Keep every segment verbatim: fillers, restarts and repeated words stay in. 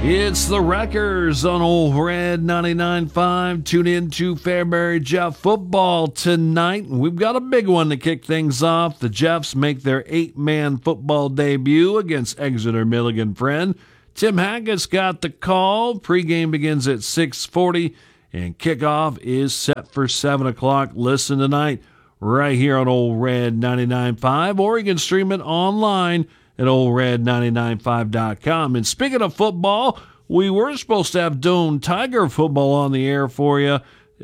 It's the Wreckers on Old Red ninety-nine point five. Tune in to Fairbury Jeff football tonight. We've got a big one to kick things off. The Jeffs make their eight-man football debut against Exeter Milligan Friend. Tim Hackett's got the call. Pregame begins at six forty, and kickoff is set for seven o'clock. Listen tonight right here on Old Red ninety-nine point five, or you can stream it online at old red ninety-nine five dot com. And speaking of football, we were supposed to have Doane Tiger football on the air for you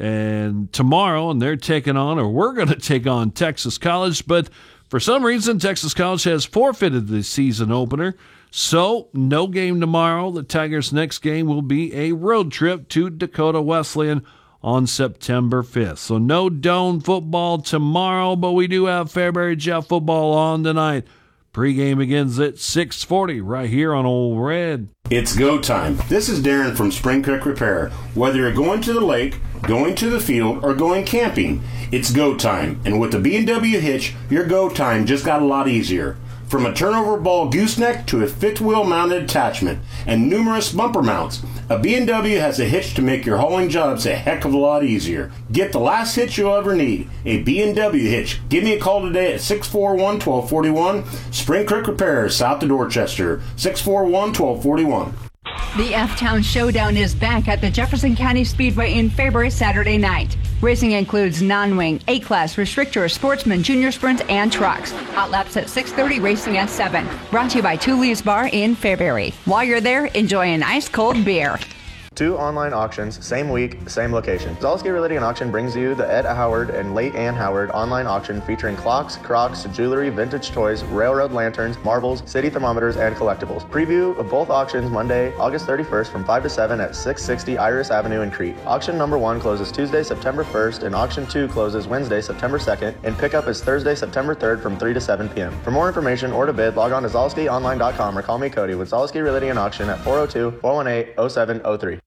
and tomorrow, and they're taking on, or we're going to take on, Texas College. But for some reason, Texas College has forfeited the season opener, so no game tomorrow. The Tigers' next game will be a road trip to Dakota Wesleyan on September fifth. So no Doane football tomorrow, but we do have Fairbury Jeff football on tonight. Pre-game begins at six forty right here on Old Red. It's go time. This is Darren from Spring Creek Repair. Whether you're going to the lake, going to the field, or going camping, it's go time. And with the B and W hitch, your go time just got a lot easier. From a turnover ball gooseneck to a fifth wheel mounted attachment and numerous bumper mounts, a B and W has a hitch to make your hauling jobs a heck of a lot easier. Get the last hitch you'll ever need, a B and W hitch. Give me a call today at six four one, one two four one. Spring Creek Repair, south of Dorchester, six four one, one two four one. The F-Town Showdown is back at the Jefferson County Speedway in Fairbury Saturday night. Racing includes non-wing, A-Class, Restrictor, Sportsman, Junior Sprints, and Trucks. Hot laps at six thirty, racing at seven. Brought to you by Tully's Bar in Fairbury. While you're there, enjoy an ice-cold beer. Two online auctions, same week, same location. Zaleski Realty and Auction brings you the Ed Howard and Late Ann Howard online auction featuring clocks, crocs, jewelry, vintage toys, railroad lanterns, marbles, city thermometers, and collectibles. Preview of both auctions Monday, August thirty-first from five to seven at six sixty Iris Avenue in Crete. Auction number one closes Tuesday, September first, and auction two closes Wednesday, September second, and pickup is Thursday, September third from three to seven p.m. For more information or to bid, log on to zaleski online dot com or call me Cody with Zaleski Realty and Auction at four oh two, four one eight, oh seven oh three.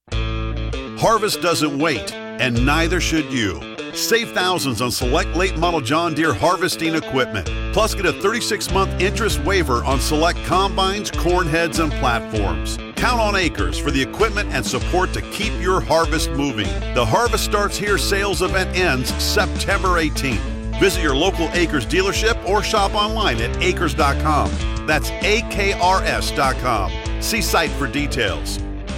Harvest doesn't wait, and neither should you. Save thousands on select late model John Deere harvesting equipment. Plus, get a thirty-six month interest waiver on select combines, corn heads, and platforms. Count on Acres for the equipment and support to keep your harvest moving. The Harvest Starts Here sales event ends September eighteenth. Visit your local Acres dealership or shop online at acres dot com. That's A K R S dot com. See site for details.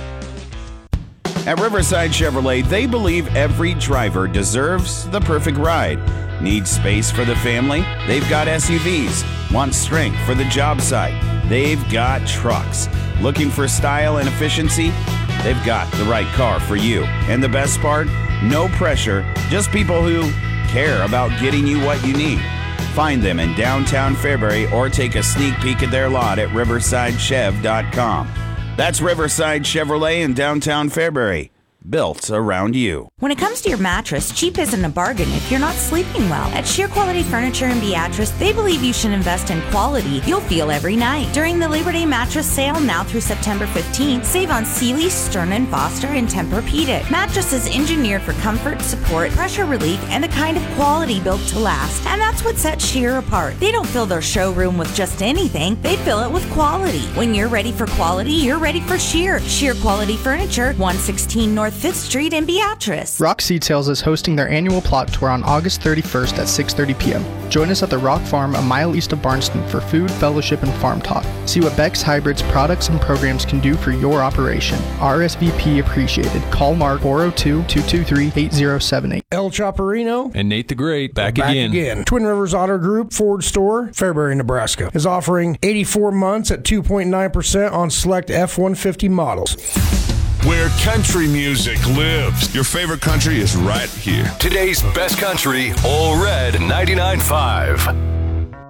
At Riverside Chevrolet, they believe every driver deserves the perfect ride. Need space for the family? They've got S U Vs. Want strength for the job site? They've got trucks. Looking for style and efficiency? They've got the right car for you. And the best part? No pressure, just people who care about getting you what you need. Find them in downtown Fairbury or take a sneak peek at their lot at riverside chev dot com. That's Riverside Chevrolet in downtown Fairbury. Built around you. When it comes to your mattress, cheap isn't a bargain if you're not sleeping well. At Sheer Quality Furniture in Beatrice, they believe you should invest in quality you'll feel every night. During the Labor Day mattress sale now through September fifteenth, save on Sealy, Stearns and Foster, and Tempur-Pedic. Mattresses engineered for comfort, support, pressure relief, and a kind of quality built to last. And that's what sets Sheer apart. They don't fill their showroom with just anything, they fill it with quality. When you're ready for quality, you're ready for Sheer. Sheer Quality Furniture, one sixteen North fifth Street in Beatrice. Rock Seed Sales is hosting their annual plot tour on August thirty-first at six thirty p.m. Join us at the Rock Farm a mile east of Barnston for food, fellowship, and farm talk. See what Beck's Hybrids products and programs can do for your operation. R S V P appreciated. Call Mark four oh two, two two three, eight oh seven eight. El Chaparino and Nate the Great back, back again. again. Twin Rivers Auto Group Ford Store, Fairbury, Nebraska, is offering eighty-four months at two point nine percent on select F one fifty models. Where country music lives. Your favorite country is right here. Today's best country, All Red ninety-nine point five.